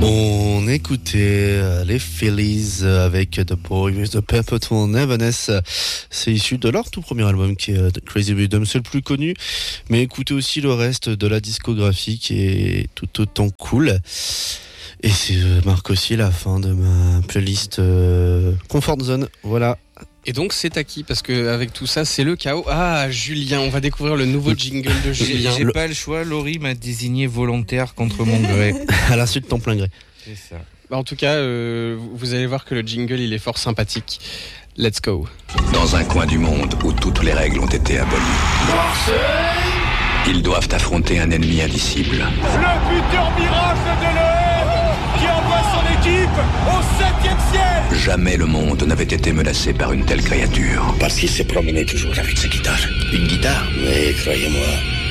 On écoutait les Phillies avec The Boy with the Perpetual Neverness. C'est issu de leur tout premier album qui est Crazy Rhythm, c'est le plus connu. Mais écoutez aussi le reste de la discographie qui est tout autant cool. Et c'est marque aussi la fin de ma playlist Comfort Zone. Voilà. Et donc c'est à qui ? Parce qu'avec tout ça, c'est le chaos. Ah, Julien, on va découvrir le nouveau jingle de Julien. J'ai pas le choix, Laurie m'a désigné volontaire contre mon gré. À l'insu de ton plein gré. C'est ça. En tout cas, vous allez voir que le jingle, il est fort sympathique. Let's go. Dans un coin du monde où toutes les règles ont été abolies, ils doivent affronter un ennemi indicible. Le buteur miracle de l'OM qui envoie son équipe au 7e ciel. Jamais le monde n'avait été menacé par une telle créature. Parce qu'il s'est promené toujours avec sa guitare. Une guitare ? Oui, croyez-moi.